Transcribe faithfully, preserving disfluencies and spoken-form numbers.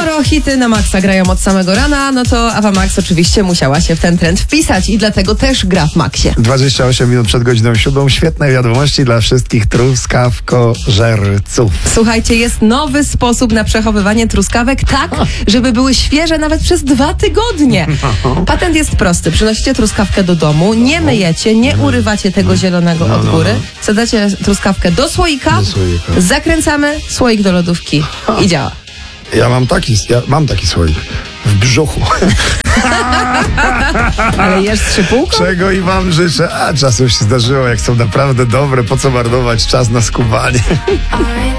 Skoro hity na maksa grają od samego rana, no to Awa Max oczywiście musiała się w ten trend wpisać i dlatego też gra w Maxie. dwadzieścia osiem minut przed godziną siódmą. Świetne wiadomości dla wszystkich truskawkożerców. Słuchajcie, jest nowy sposób na przechowywanie truskawek tak, żeby były świeże nawet przez dwa tygodnie. Patent jest prosty. Przynosicie truskawkę do domu, nie myjecie, nie urywacie tego zielonego od góry. Wsadzacie truskawkę do słoika, Do słoika. zakręcamy, słoik do lodówki i działa. Ja mam taki, ja mam taki słoik w brzuchu. Ale jesz trzy półką? Czego i wam życzę. A czasem się zdarzyło, jak są naprawdę dobre, po co marnować czas na skubanie.